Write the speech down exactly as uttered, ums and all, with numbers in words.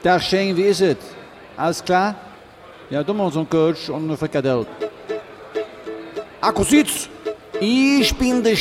Dag Shane, wie is het? Alles klar? Ja, doe maar ons een coach und een frikadel. Akkusietz, ich bin der